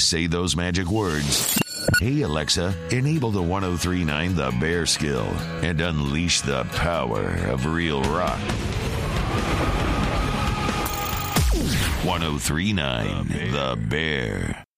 say those magic words. Hey Alexa, enable the 1039 The Bear skill and unleash the power of real rock. 1039 The Bear.